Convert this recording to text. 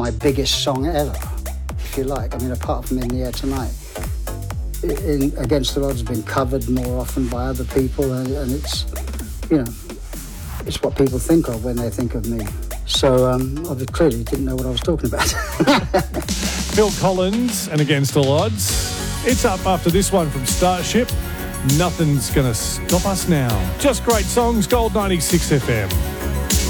my biggest song ever, if you like. I mean, apart from In the Air Tonight. Against the Odds has been covered more often by other people, and it's, you know, it's what people think of when they think of me. So I clearly didn't know what I was talking about. Phil Collins and Against All Odds. It's up after this one from Starship. Nothing's going to stop us now. Just great songs, Gold 96 FM.